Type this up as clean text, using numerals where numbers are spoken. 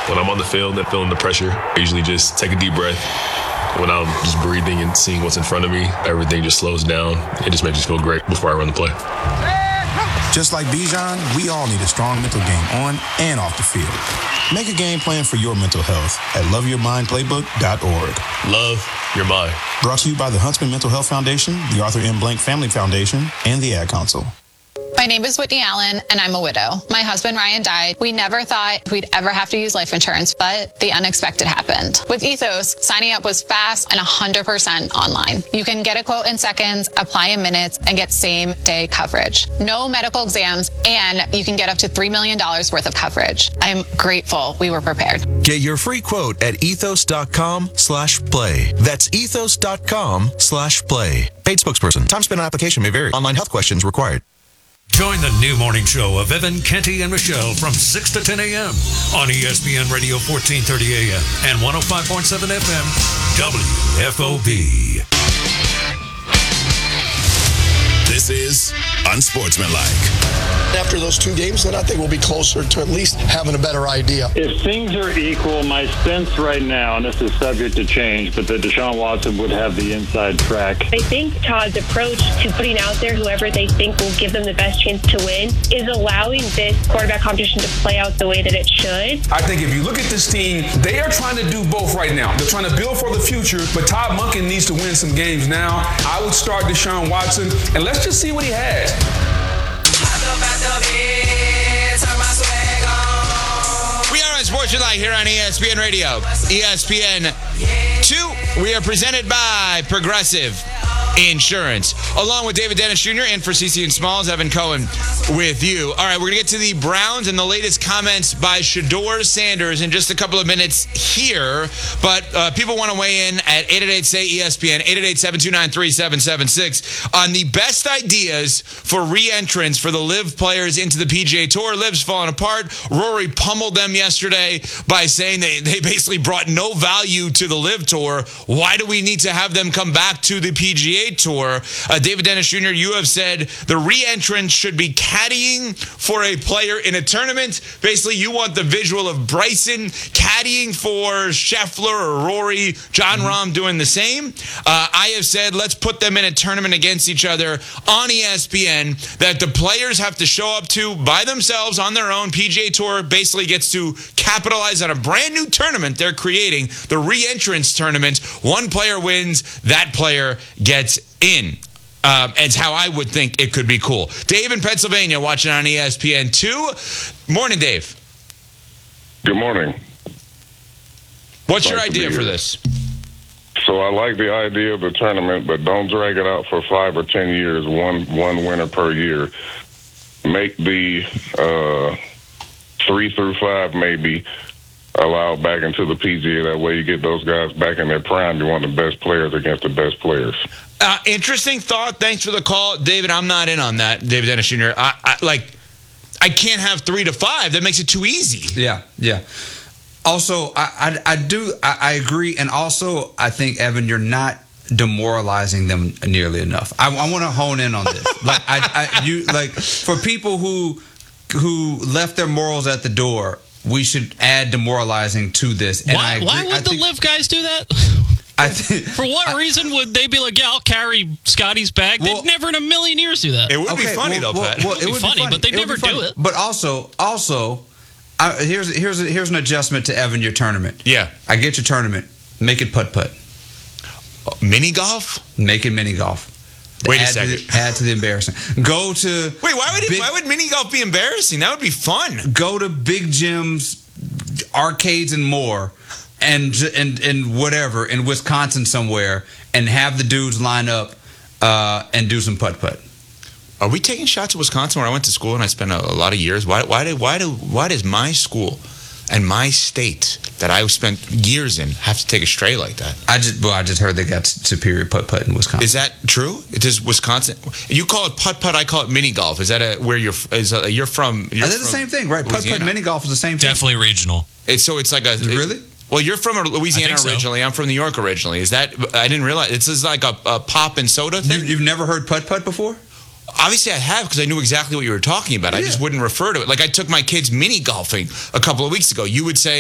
When I'm on the field and feeling the pressure, I usually just take a deep breath. When I'm just breathing and seeing what's in front of me, everything just slows down. It just makes me feel great before I run the play. Just like Bijan, we all need a strong mental game on and off the field. Make a game plan for your mental health at loveyourmindplaybook.org. Love your mind. Brought to you by the Huntsman Mental Health Foundation, the Arthur M. Blank Family Foundation, and the Ad Council. My name is Whitney Allen, and I'm a widow. My husband, Ryan, died. We never thought we'd ever have to use life insurance, but the unexpected happened. With Ethos, signing up was fast and 100% online. You can get a quote in seconds, apply in minutes, and get same-day coverage. No medical exams, and you can get up to $3 million worth of coverage. I'm grateful we were prepared. Get your free quote at ethos.com/play. That's ethos.com/play. Paid spokesperson. Time spent on application may vary. Online health questions required. Join the new morning show of Evan, Kenty, and Michelle from 6 to 10 a.m. on ESPN Radio 1430 a.m. and 105.7 FM WFOB. This is Unsportsmanlike. After those two games, then I think we'll be closer to at least having a better idea. If things are equal, my sense right now, and this is subject to change, but that Deshaun Watson would have the inside track. I think Todd's approach to putting out there whoever they think will give them the best chance to win is allowing this quarterback competition to play out the way that it should. I think if you look at this team, they are trying to do both right now. They're trying to build for the future, but Todd Monken needs to win some games now. I would start Deshaun Watson, and let's just see what he has. We are on Sportsmanlike here on ESPN Radio. ESPN 2, we are presented by Progressive Insurance. Along with David Dennis Jr. and for CC and Smalls, Evan Cohen with you. All right, we're going to get to the Browns and the latest comments by Shedeur Sanders in just a couple of minutes here. But people want to weigh in at 888-SAY-ESPN, 888-729-3776 on the best ideas for re-entrance for the LIV players into the PGA Tour. LIV's falling apart. Rory pummeled them yesterday by saying they basically brought no value to the LIV Tour. Why do we need to have them come back to the PGA Tour? David Dennis Jr., you have said the re-entrance should be caddying for a player in a tournament. Basically, you want the visual of Bryson caddying for Scheffler or Rory, John Rahm doing the same. I have said let's put them in a tournament against each other on ESPN that the players have to show up to by themselves on their own. PGA Tour basically gets to capitalize on a brand new tournament they're creating, the re-entrance tournament. One player wins, that player gets in. It's how I would think it could be cool. Dave in Pennsylvania watching on ESPN 2. Morning, Dave. Good morning. What's your idea for this? So I like the idea of the tournament, but don't drag it out for 5 or 10 years, one winner per year. Make the 3 through 5 maybe allowed back into the PGA. That way you get those guys back in their prime. You want the best players against the best players. Interesting thought. Thanks for the call, David. I'm not in on that, David Dennis Jr. I can't have 3 to 5. That makes it too easy. Yeah. Also, I agree, and also I think, Evan, you're not demoralizing them nearly enough. I want to hone in on this. For people who left their morals at the door, we should add demoralizing to this. And why would the LIV guys do that? For what reason would they be like, yeah, I'll carry Scotty's bag? They'd never in a million years do that. It would be funny, though, Pat. It would be funny, but they never do it. But also, here's an adjustment to Evan, your tournament. Yeah. I get your tournament. Make it putt-putt. Mini golf? Make it mini golf. Wait a second. Add to the embarrassing. Go to... Wait, why would mini golf be embarrassing? That would be fun. Go to big gyms, arcades, and more, and whatever, in Wisconsin somewhere, and have the dudes line up and do some putt-putt. Are we taking shots at Wisconsin where I went to school and I spent a lot of years? Why does my school and my state that I spent years in have to take a stray like that? I just heard they got superior putt-putt in Wisconsin. Is that true? Does Wisconsin? You call it putt-putt, I call it mini golf. Is that where you're from? They're the same thing, right? Putt-putt, mini golf is the same thing. Definitely regional. It's like a... Really? Well, you're from Louisiana originally. So. I'm from New York originally. Is that... I didn't realize. It's like a pop and soda thing? You've never heard putt-putt before? Obviously, I have, because I knew exactly what you were talking about. Yeah. I just wouldn't refer to it. Like, I took my kids mini golfing a couple of weeks ago. You would say,